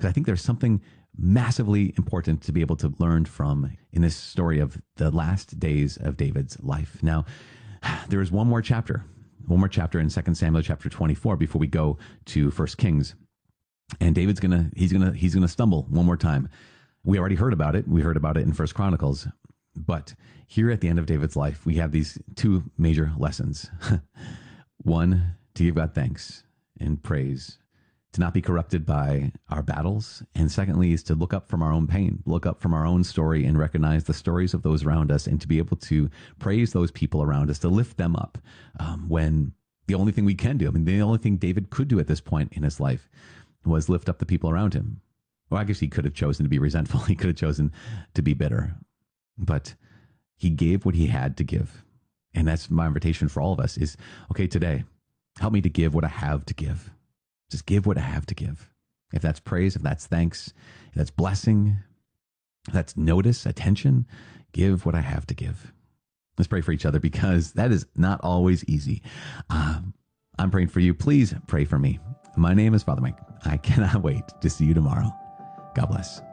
because I think there's something massively important to be able to learn from in this story of the last days of David's life. Now, there is one more chapter in 2 Samuel chapter 24 before we go to 1 Kings. And David's he's gonna stumble one more time. We already heard about it. We heard about it in 1 Chronicles. But here at the end of David's life, we have these two major lessons. One, to give God thanks and praise, to not be corrupted by our battles. And secondly, is to look up from our own pain, look up from our own story and recognize the stories of those around us, and to be able to praise those people around us, to lift them up when the only thing we can do, the only thing David could do at this point in his life was lift up the people around him. Well, I guess he could have chosen to be resentful. He could have chosen to be bitter. But he gave what he had to give. And that's my invitation for all of us is, okay, today, help me to give what I have to give. Just give what I have to give. If that's praise, if that's thanks, if that's blessing, if that's notice, attention, give what I have to give. Let's pray for each other, because that is not always easy. I'm praying for you. Please pray for me. My name is Father Mike. I cannot wait to see you tomorrow. God bless.